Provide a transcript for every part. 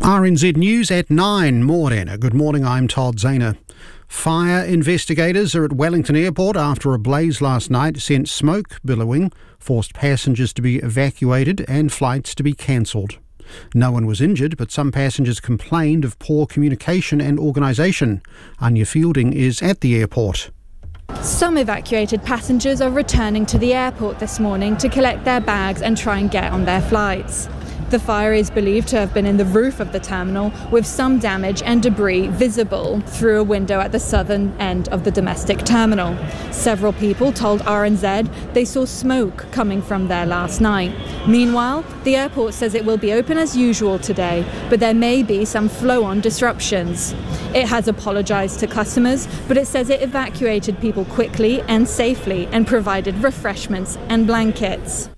RNZ News at 9. Morena. Good morning, I'm Todd Zahner. Fire investigators are at Wellington Airport after a blaze last night sent smoke billowing, forced passengers to be evacuated and flights to be cancelled. No one was injured, but some passengers complained of poor communication and organisation. Anya Fielding is at the airport. Some evacuated passengers are returning to the airport this morning to collect their bags and try and get on their flights. The fire is believed to have been in the roof of the terminal, with some damage and debris visible through a window at the southern end of the domestic terminal. Several people told RNZ they saw smoke coming from there last night. Meanwhile, the airport says it will be open as usual today, but there may be some flow-on disruptions. It has apologised to customers, but it says it evacuated people quickly and safely and provided refreshments and blankets.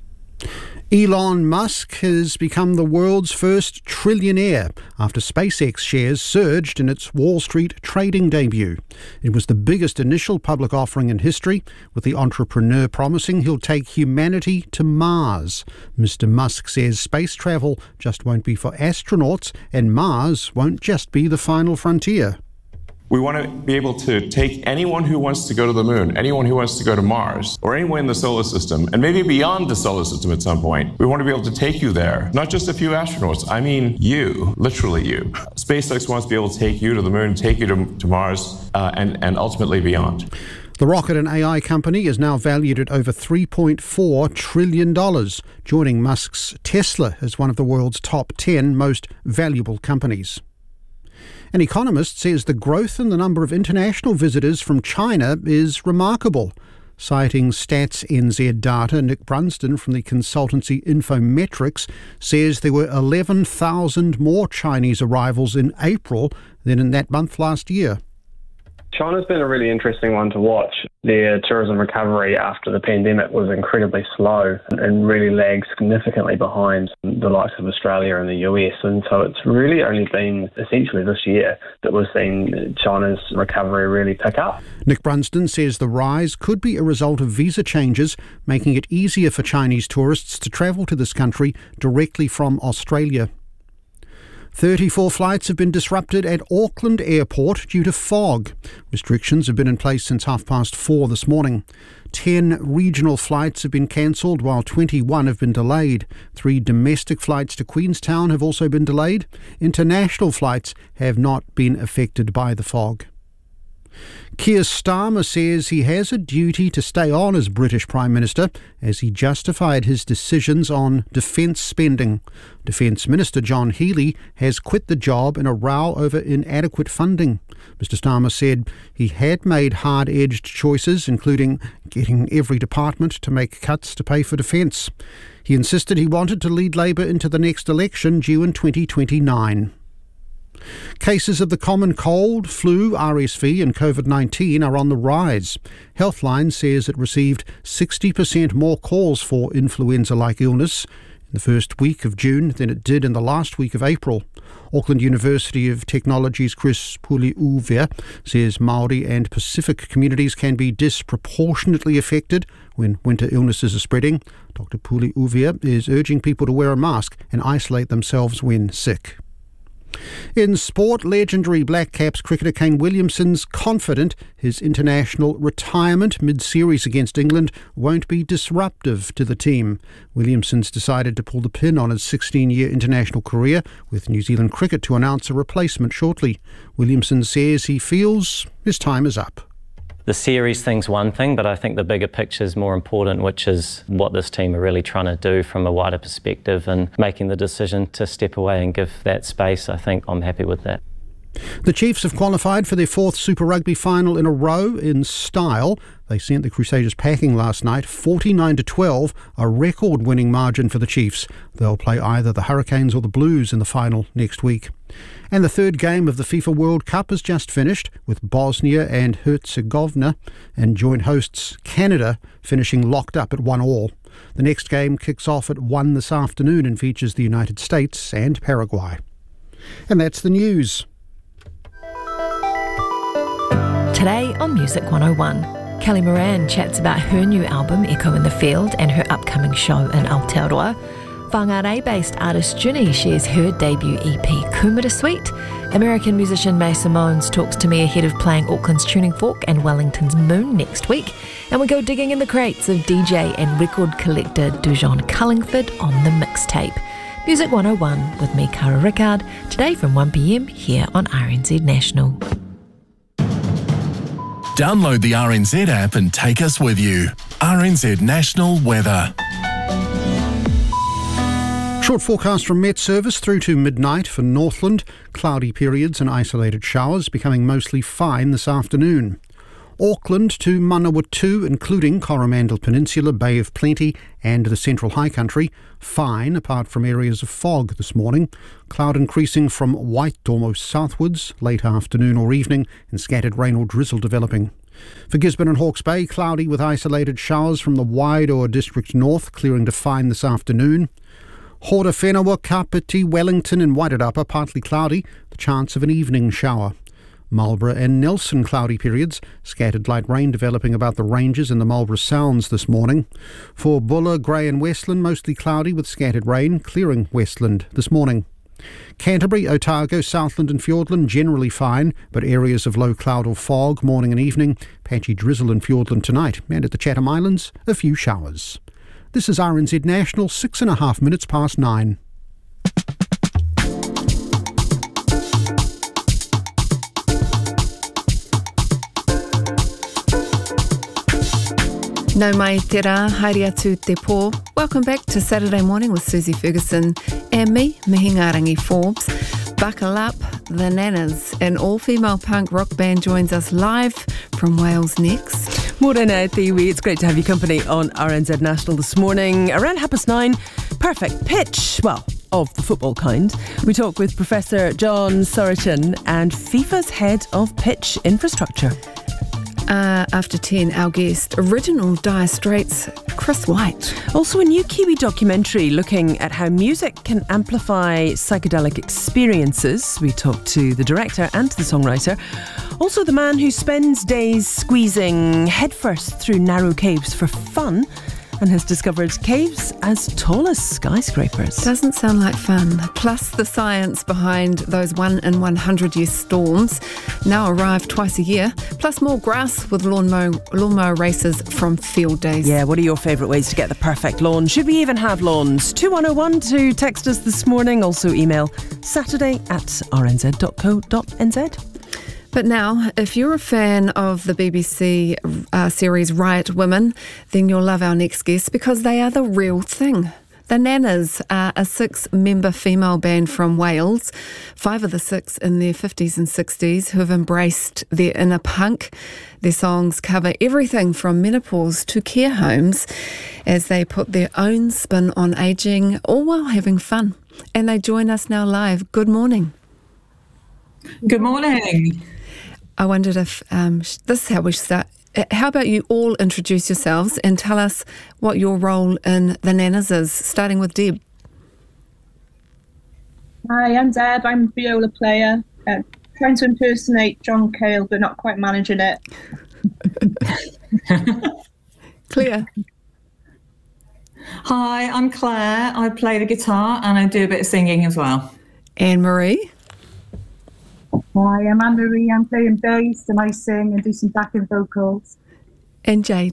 Elon Musk has become the world's first trillionaire after SpaceX shares surged in its Wall Street trading debut. It was the biggest initial public offering in history, with the entrepreneur promising he'll take humanity to Mars. Mr. Musk says space travel just won't be for astronauts, and Mars won't just be the final frontier. We want to be able to take anyone who wants to go to the moon, anyone who wants to go to Mars, or anyone in the solar system, and maybe beyond the solar system at some point. We want to be able to take you there. Not just a few astronauts, I mean you, literally you. SpaceX wants to be able to take you to the moon, take you to Mars, and ultimately beyond. The rocket and AI company is now valued at over $3.4 trillion, joining Musk's Tesla as one of the world's top 10 most valuable companies. An economist says the growth in the number of international visitors from China is remarkable. Citing Stats NZ data, Nick Brunsden from the consultancy Infometrics says there were 11,000 more Chinese arrivals in April than in that month last year. China's been a really interesting one to watch. Their tourism recovery after the pandemic was incredibly slow and really lagged significantly behind the likes of Australia and the US. And so it's really only been essentially this year that we've seen China's recovery really pick up. Nick Brunsden says the rise could be a result of visa changes, making it easier for Chinese tourists to travel to this country directly from Australia. 34 flights have been disrupted at Auckland Airport due to fog. Restrictions have been in place since 4:30 this morning. 10 regional flights have been cancelled while 21 have been delayed. 3 domestic flights to Queenstown have also been delayed. International flights have not been affected by the fog. Keir Starmer says he has a duty to stay on as British Prime Minister as he justified his decisions on defence spending. Defence Minister John Healey has quit the job in a row over inadequate funding. Mr Starmer said he had made hard-edged choices, including getting every department to make cuts to pay for defence. He insisted he wanted to lead Labour into the next election due in 2029. Cases of the common cold, flu, RSV and COVID-19 are on the rise. Healthline says it received 60% more calls for influenza-like illness in the first week of June than it did in the last week of April. Auckland University of Technology's Chris Puliuvia says Māori and Pacific communities can be disproportionately affected when winter illnesses are spreading. Dr. Puliuvia is urging people to wear a mask and isolate themselves when sick. In sport, legendary Black Caps cricketer Kane Williamson's confident his international retirement mid-series against England won't be disruptive to the team. Williamson's decided to pull the pin on his 16-year international career, with New Zealand Cricket to announce a replacement shortly. Williamson says he feels his time is up. The series thing's one thing, but I think the bigger picture is more important, which is what this team are really trying to do from a wider perspective, and making the decision to step away and give that space. I think I'm happy with that. The Chiefs have qualified for their 4th Super Rugby final in a row in style. They sent the Crusaders packing last night, 49-12, a record-winning margin for the Chiefs. They'll play either the Hurricanes or the Blues in the final next week. And the third game of the FIFA World Cup has just finished, with Bosnia and Herzegovina and joint hosts Canada finishing locked up at 1-1. The next game kicks off at 1 this afternoon and features the United States and Paraguay. And that's the news. Today on Music 101, Kelly Moran chats about her new album Echo in the Field and her upcoming show in Aotearoa. Whangarei-based artist Junie shares her debut EP Kumara Suite. American musician Mae Simones talks to me ahead of playing Auckland's Tuning Fork and Wellington's Moon next week. And we go digging in the crates of DJ and record collector Dujon Cullingford on the mixtape. Music 101 with me, Cara Rickard, today from 1pm here on RNZ National. Download the RNZ app and take us with you. RNZ National Weather. Short forecast from Met Service through to midnight for Northland. Cloudy periods and isolated showers, becoming mostly fine this afternoon. Auckland to Manawatu, including Coromandel Peninsula, Bay of Plenty and the Central High Country, fine apart from areas of fog this morning. Cloud increasing from Waitomo southwards, late afternoon or evening, and scattered rain or drizzle developing. For Gisborne and Hawke's Bay, cloudy with isolated showers from the Waidoa district north, clearing to fine this afternoon. Horowhenua, Kapiti, Wellington and Wairarapa, partly cloudy, the chance of an evening shower. Marlborough and Nelson, cloudy periods, scattered light rain developing about the ranges and the Marlborough Sounds this morning. For Buller, Grey and Westland, mostly cloudy with scattered rain, clearing Westland this morning. Canterbury, Otago, Southland and Fiordland, generally fine, but areas of low cloud or fog, morning and evening. Patchy drizzle in Fiordland tonight, and at the Chatham Islands, a few showers. This is RNZ National, 6.5 minutes past 9. Nau mai te rā, haere atu te pō. Welcome back to Saturday Morning with Susie Ferguson and me, Mihingarangi Forbes. Buckle up, the Nanas, an all-female punk rock band joins us live from Wales next. Morena Tiwi, it's great to have you company on RNZ National this morning. Around 9:30, perfect pitch, well, of the football kind. We talk with Professor John Sorotin and FIFA's head of pitch infrastructure. After 10, our guest, original Dire Straits, Chris White. Also a new Kiwi documentary looking at how music can amplify psychedelic experiences. We talk to the director and the songwriter. Also the man who spends days squeezing headfirst through narrow caves for fun and has discovered caves as tall as skyscrapers. Doesn't sound like fun. Plus the science behind those 1 in 100 year storms now arrive twice a year. Plus more grass with lawnmower races from field days. Yeah, what are your favourite ways to get the perfect lawn? Should we even have lawns? 2101 to text us this morning. Also email saturday@rnz.co.nz. But now, if you're a fan of the BBC series Riot Women, then you'll love our next guest because they are the real thing. The Nanas are a 6-member female band from Wales, 5 of the 6 in their 50s and 60s, who have embraced their inner punk. Their songs cover everything from menopause to care homes as they put their own spin on ageing, all while having fun. And they join us now live. Good morning. Good morning. I wondered if this is how we start. How about you all introduce yourselves and tell us what your role in the Nanas is, starting with Deb. Hi, I'm Deb. I'm a viola player, trying to impersonate John Cale, but not quite managing it. Claire. Hi, I'm Claire. I play the guitar and I do a bit of singing as well. Anne-Marie. Hi, I'm Anne-Marie. I'm playing bass and I sing and do some backing vocals. And Jade.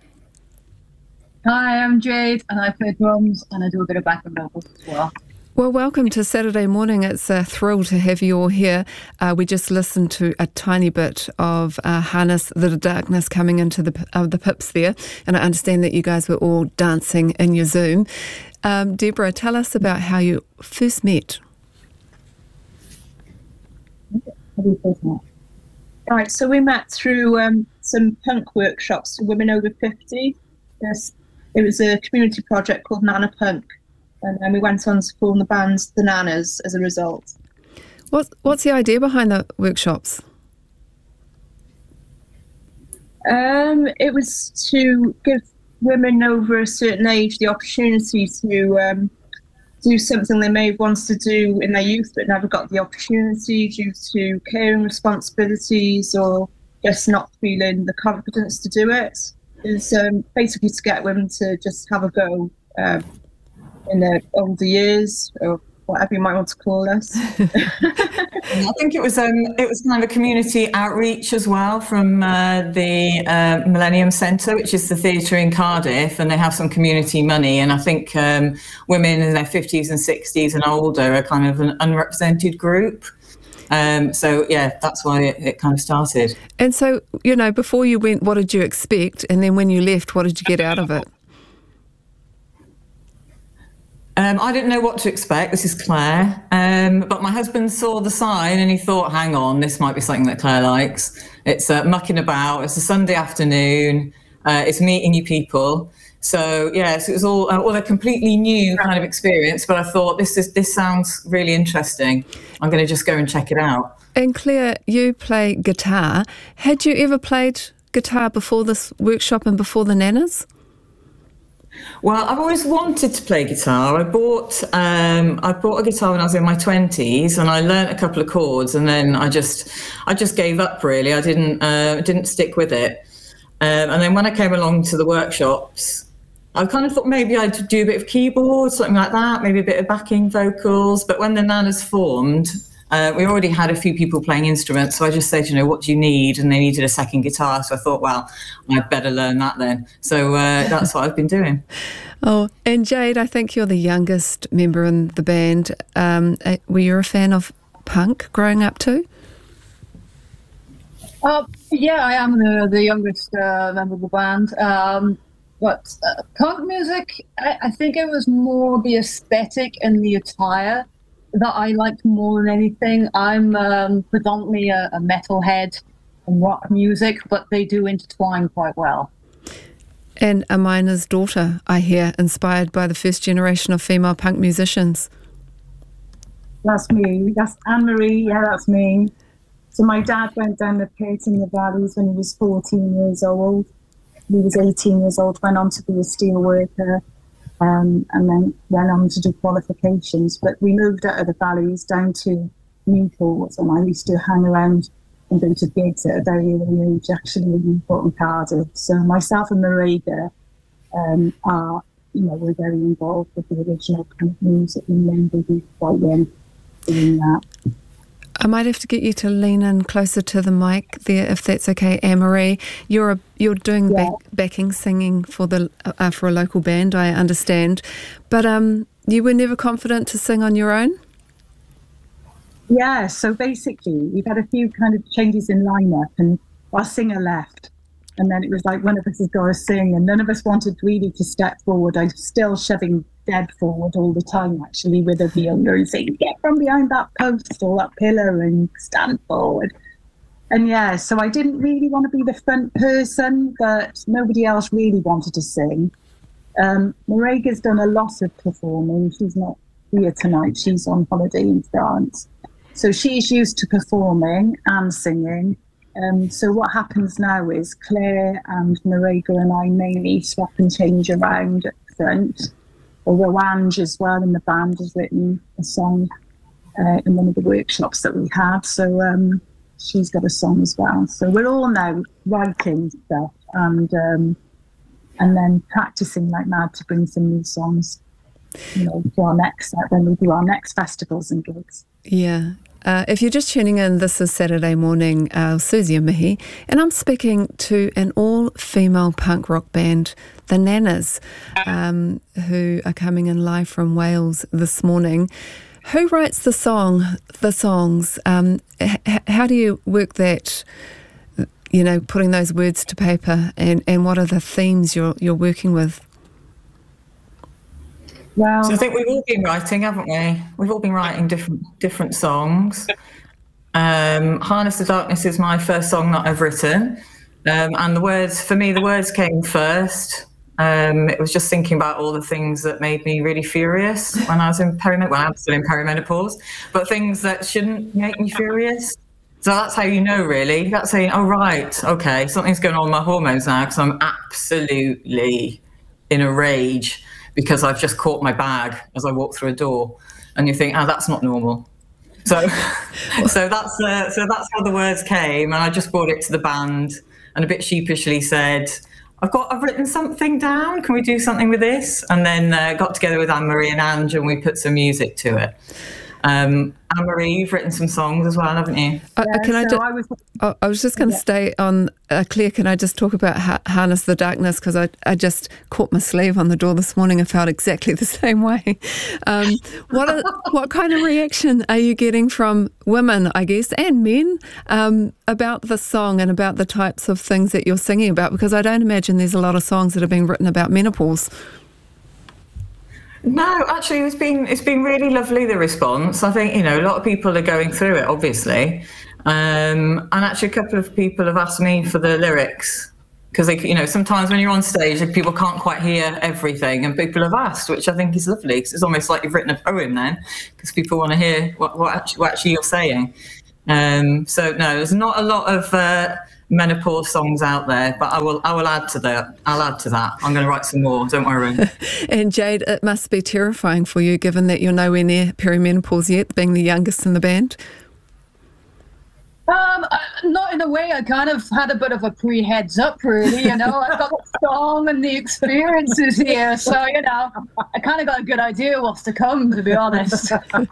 Hi, I'm Jade and I play drums and I do a bit of backing vocals as well. Well, welcome to Saturday Morning. It's a thrill to have you all here. We just listened to a tiny bit of Harness the Darkness coming into the pips there, and I understand that you guys were all dancing in your Zoom. Deborah, tell us about how you first met. Right, so we met through some punk workshops for women over 50. Yes, it was a community project called Nana Punk, and then we went on to form the band The Nanas as a result. What's the idea behind the workshops? It was to give women over a certain age the opportunity to do something they may have wanted to do in their youth but never got the opportunity due to caring responsibilities or just not feeling the confidence to do it. It's basically to get women to just have a go in their older years, or whatever you might want to call us. I think it was kind of a community outreach as well from the Millennium Centre, which is the theatre in Cardiff, and they have some community money. And I think women in their 50s and 60s and older are kind of an unrepresented group. So yeah, that's why it kind of started. And so, before you went, what did you expect? And then when you left, what did you get out of it? I didn't know what to expect. This is Claire. But my husband saw the sign and he thought, hang on, this might be something that Claire likes. It's mucking about. It's a Sunday afternoon. It's meeting new people. So, yes, it was all a completely new kind of experience. But I thought, this sounds really interesting. I'm going to just go and check it out. And Claire, you play guitar. Had you ever played guitar before this workshop and before the Nanas? Well, I've always wanted to play guitar. I bought a guitar when I was in my 20s, and I learnt a couple of chords, and then I just gave up. Really, I didn't stick with it. And then when I came along to the workshops, I kind of thought maybe I'd do a bit of keyboard, something like that, maybe a bit of backing vocals. But when the Nanas formed, we already had a few people playing instruments, so I just said, what do you need? And they needed a second guitar, so I thought, well, I'd better learn that then. So that's what I've been doing. Oh, and Jade, I think you're the youngest member in the band. Were you a fan of punk growing up too? Yeah, I am the youngest member of the band. But punk music, I think it was more the aesthetic and the attire that I liked more than anything. I'm predominantly a metalhead and rock music, but they do intertwine quite well. And Amina's daughter, I hear, inspired by the first generation of female punk musicians. That's me. That's Anne-Marie. Yeah, that's me. So my dad went down the pit in the valleys when he was 14 years old. He was 18 years old, went on to be a steel worker, and then went on to do qualifications. But we moved out of the valleys down to Newport, and I used to hang around and go to gigs at a very early age, actually, in Newport and Cardiff. So myself and Marega we're very involved with the original kind of music, and then we were quite young doing that. I might have to get you to lean in closer to the mic there, if that's okay, Anne-Marie. You're doing backing singing for a local band, I understand, but you were never confident to sing on your own? Yeah, so basically we've had a few kind of changes in lineup, and our singer left, and then it was like one of us has got to sing, and none of us wanted really to step forward. I'm still shoving Deb forward all the time, actually, with her younger, and saying, get from behind that post or that pillar and stand forward. And yeah, so I didn't really want to be the front person, but nobody else really wanted to sing. Marega's done a lot of performing. She's not here tonight. She's on holiday in France. So she's used to performing and singing. So what happens now is Claire and Marega and I mainly swap and change around at the front. Although Ange as well in the band has written a song in one of the workshops that we had. So she's got a song as well. So we're all now writing stuff and then practicing like mad to bring some new songs, to our next when we do our next festivals and gigs. Yeah. If you're just tuning in, this is Saturday morning, Susie and Mihi, and I'm speaking to an all-female punk rock band, the Nanas, who are coming in live from Wales this morning. Who writes the songs? How do you work that, putting those words to paper, and what are the themes you're working with? Well, so I think we've all been writing, haven't we? We've all been writing different songs. Harness the Darkness is my first song that I've written. And the words came first. It was just thinking about all the things that made me really furious when I was in perimenopause. Well, I'm still in perimenopause, but things that shouldn't make me furious. So that's how you know, really. That's saying, oh, right, okay, something's going on with my hormones now because I'm absolutely in a rage because I've just caught my bag as I walk through a door, and you think, oh, that's not normal. So that's how the words came, and I just brought it to the band, and a bit sheepishly said, I've written something down. Can we do something with this? And then got together with Anne-Marie and Ange, and we put some music to it. Anne-Marie, you've written some songs as well, haven't you? I was just going to stay on, Claire, can I just talk about Harness the Darkness, because I just caught my sleeve on the door this morning and felt exactly the same way. What kind of reaction are you getting from women, I guess, and men, about the song and about the types of things that you're singing about? Because I don't imagine there's a lot of songs that have been written about menopause. No, actually, it's been really lovely, the response. I think, a lot of people are going through it, obviously. And actually, a couple of people have asked me for the lyrics, because sometimes when you're on stage, people can't quite hear everything, and people have asked, which I think is lovely, because it's almost like you've written a poem then, because people want to hear what actually you're saying. So no, there's not a lot of menopause songs out there, but I will add to that. I'll add to that. I'm going to write some more, don't worry. And Jade, it must be terrifying for you, given that you're nowhere near perimenopause yet, being the youngest in the band. Not in a way. I kind of had a bit of a pre-heads up, really. I've got the song and the experiences here, so I kind of got a good idea what's to come, to be honest.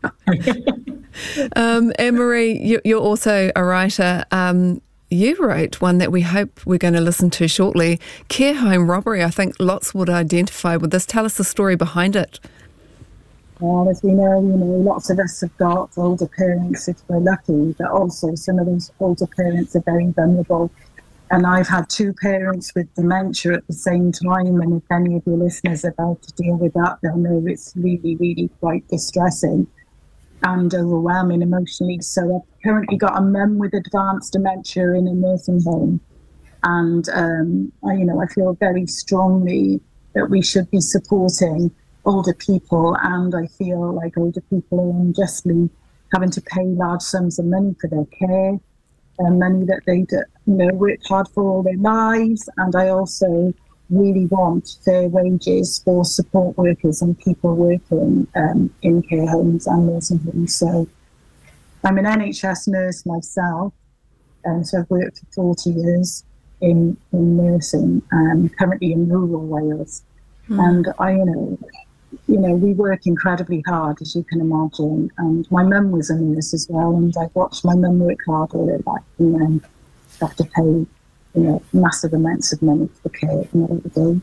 Anne-Marie, you're also a writer. You wrote one that we hope we're going to listen to shortly, Care Home Robbery. I think lots would identify with this. Tell us the story behind it. Well, as we know, lots of us have got older parents if we're lucky, but also some of those older parents are very vulnerable. And I've had two parents with dementia at the same time, and if any of your listeners are about to deal with that, they'll know it's really, really quite distressing and overwhelming emotionally. So I've currently got a mum with advanced dementia in a nursing home. And, I feel very strongly that we should be supporting older people. And I feel like older people are unjustly having to pay large sums of money for their care, and money that they worked hard for all their lives. And I also really want fair wages for support workers and people working in care homes and nursing homes. So I'm an NHS nurse myself, and so I've worked for 40 years in nursing, currently in rural Wales. And we work incredibly hard, as you can imagine. And my mum was a nurse as well, and I've watched my mum work hard all her life, and then have to pay massive amounts of money for care at an old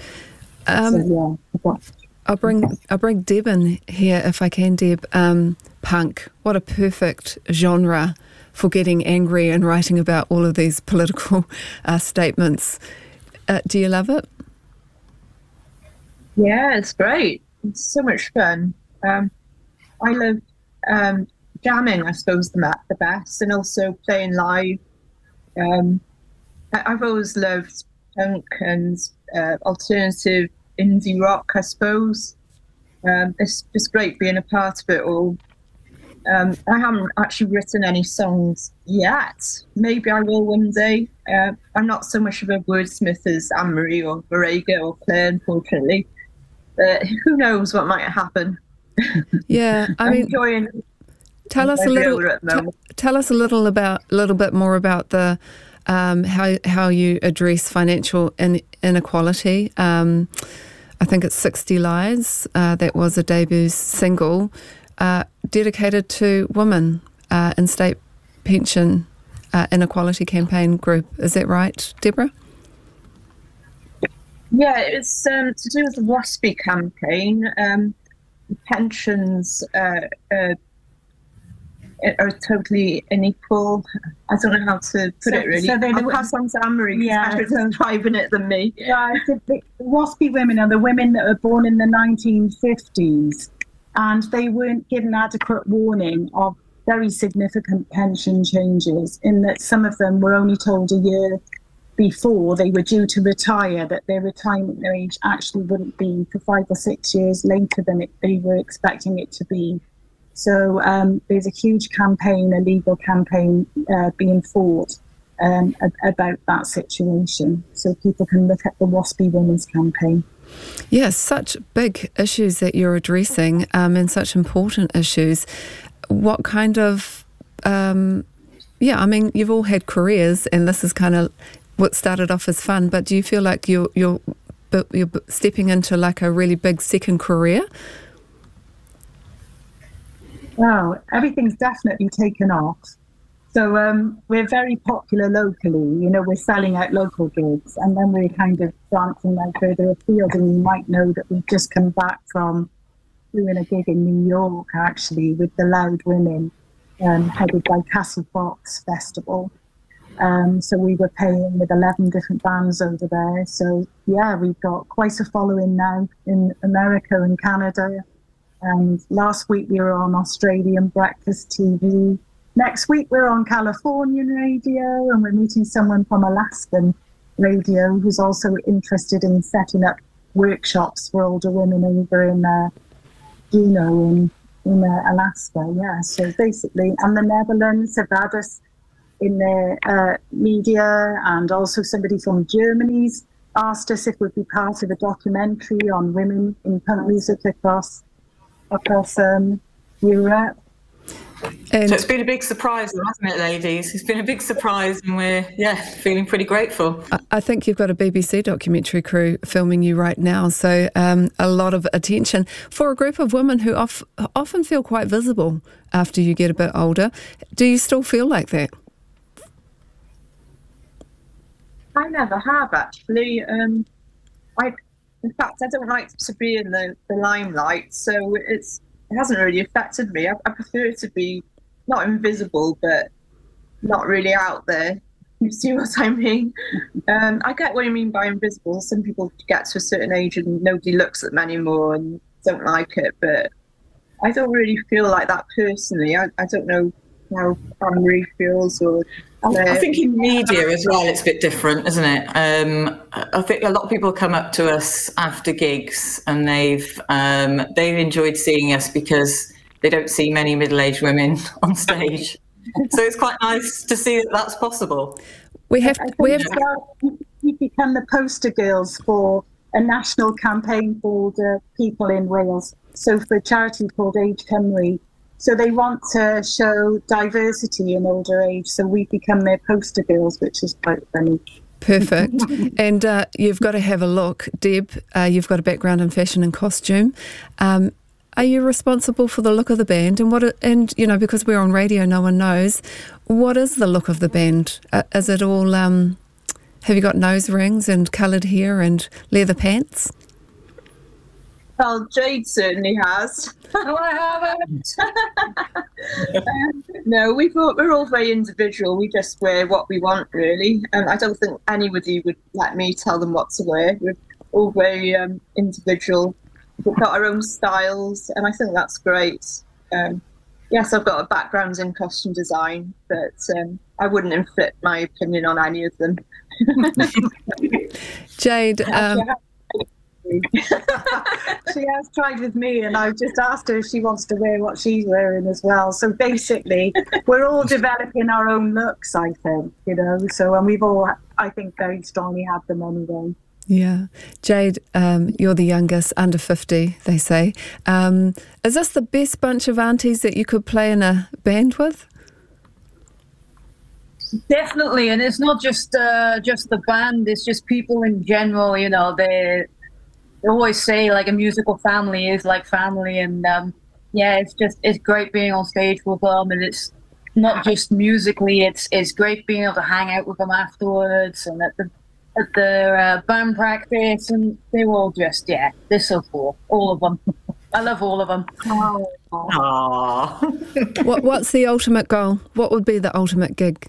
age. I'll bring Deb in here if I can, Deb. Punk, what a perfect genre for getting angry and writing about all of these political statements. Do you love it? Yeah, it's great. It's so much fun. I love jamming, I suppose, the best, and also playing live. I've always loved punk and alternative indie rock, I suppose. It's just great being a part of it all. I haven't actually written any songs yet. Maybe I will one day. I'm not so much of a wordsmith as Anne-Marie or Varega or Claire, unfortunately. Who knows what might happen? Yeah, I mean, tell us a little bit more about the how you address financial inequality. I think it's 60 Lies. That was a debut single dedicated to women in state pension inequality campaign group. Is that right, Deborah? Yeah, it's to do with the WASPI campaign. Pensions are totally unequal. I don't know how to put it really. So I'll pass on to Anne-Marie, because she's describing it than me. Yeah, the WASPI women are the women that were born in the 1950s, and they weren't given adequate warning of very significant pension changes, in that some of them were only told a year before they were due to retire that their retirement age actually wouldn't be for 5 or 6 years later than they were expecting it to be. So there's a huge campaign, a legal campaign being fought about that situation. So people can look at the WASPI Women's Campaign. Yes, such big issues that you're addressing, and such important issues. What kind of, you've all had careers, and this is kind of what started off as fun, but do you feel like you're stepping into like a really big second career? Wow, everything's definitely taken off. So we're very popular locally. You know, we're selling out local gigs, and then we're kind of branching out further afield. And you might know that we've just come back from doing a gig in New York, actually, with the Loud Women, headed by Cassie Fox Festival. So we were playing with 11 different bands over there. So yeah, we've got quite a following now in America and Canada. And last week we were on Australian breakfast TV. Next week we're on Californian radio, and we're meeting someone from Alaskan radio who's also interested in setting up workshops for older women over in Juneau in Alaska. Yeah, so basically, and the Netherlands have had us in their media, and also somebody from Germany's asked us if we'd be part of a documentary on women in punk music across Europe. So it's been a big surprise, hasn't it, ladies? It's been a big surprise, and we're feeling pretty grateful. I think you've got a BBC documentary crew filming you right now, so a lot of attention for a group of women who often feel quite visible after you get a bit older. Do you still feel like that? I never have, actually. In fact, I don't like to be in the limelight, so it hasn't really affected me. I prefer to be not invisible, but not really out there. You see what I mean? I get what you mean by invisible. Some people get to a certain age and nobody looks at them anymore and don't like it, but I don't really feel like that personally. I don't know how Anne-Marie feels, or I think in media as well, it's a bit different, isn't it? I think a lot of people come up to us after gigs, and they've enjoyed seeing us because they don't see many middle-aged women on stage. So it's quite nice to see that that's possible. We've become the poster girls for a national campaign called People in Wales. So for a charity called Age Cymru. So they want to show diversity in older age. So we've become their poster girls, which is quite funny. Perfect. And you've got to have a look, Deb. You've got a background in fashion and costume. Are you responsible for the look of the band? And you know, because we're on radio, no one knows. What is the look of the band? Is it all? Have you got nose rings and coloured hair and leather pants? Well, Jade certainly has. No, I haven't. No, we're all very individual. We just wear what we want, really. And I don't think anybody would let me tell them what to wear. We're all very individual. We've got our own styles, and I think that's great. Yes, I've got a background in costume design, but I wouldn't inflict my opinion on any of them. Jade, she has tried with me, and I've just asked her if she wants to wear what she's wearing as well. So basically, we're all developing our own looks, I think, you know. So, and we've all, I think, very strongly had them anyway. Yeah. Jade, you're the youngest, under 50, they say. Is this the best bunch of aunties that you could play in a band with? Definitely, and it's not just the band, it's just people in general, you know. They always say like a musical family is like family, and it's great being on stage with them, and it's not just musically, it's great being able to hang out with them afterwards and at the band practice, and they're all just, they're so cool, all of them. I love all of them. What's the ultimate goal? What would be the ultimate gig?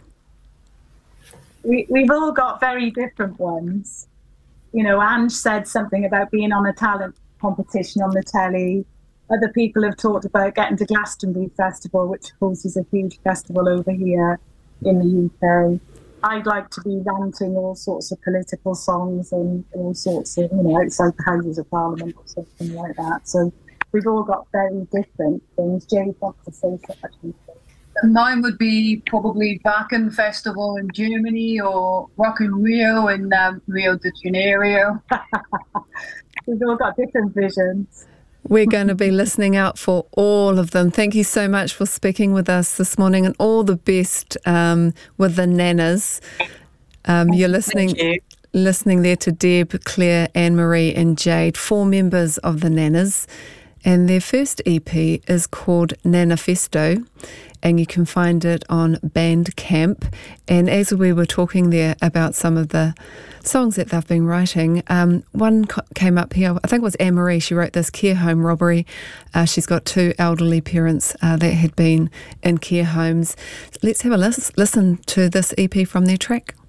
We've all got very different ones. You know, Ange said something about being on a talent competition on the telly. Other people have talked about getting to Glastonbury Festival, which of course is a huge festival over here in the UK. I'd like to be ranting all sorts of political songs and all sorts of, you know, outside the Houses of Parliament or something like that. So we've all got very different things. Jade wants to say something. Mine would be probably Wacken Festival in Germany, or Rock in Rio in Rio de Janeiro. We've all got different visions. We're going to be listening out for all of them. Thank you so much for speaking with us this morning, and all the best with the Nanas. You're listening there to Deb, Claire, Anne-Marie and Jade, 4 members of the Nanas. And their first EP is called Nanifesto, and you can find it on Bandcamp. And as we were talking there about some of the songs that they've been writing, one came up here, I think it was Anne-Marie, she wrote this, Care Home Robbery. She's got 2 elderly parents that had been in care homes. Let's have a listen to this EP from their track.